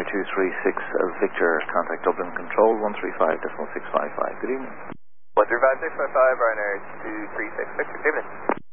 236 Victor, contact Dublin Control 135.655. Good evening. 135.655, Ryanair 236 Victor, good evening.